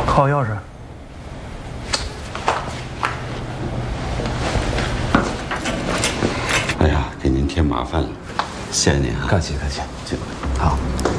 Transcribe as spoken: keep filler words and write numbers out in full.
靠钥匙。 哎呀，给您添麻烦了，谢谢您啊！ 客气客气， 这个好。